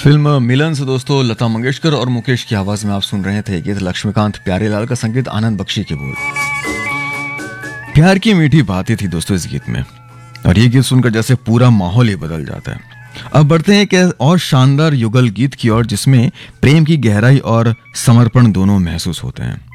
Film मिलन से दोस्तों लता मंगेशकर और मुकेश की आवाज में आप सुन रहे थे गीत लक्ष्मीकांत प्यारेलाल का संगीत आनंद बख्शी के बोल। प्यार की मीठी बातें थी दोस्तों इस गीत में, और ये गीत सुनकर जैसे पूरा माहौल ही बदल जाता है। अब बढ़ते हैं एक और शानदार युगल गीत की ओर जिसमें प्रेम की गहराई और समर्पण दोनों महसूस होते हैं।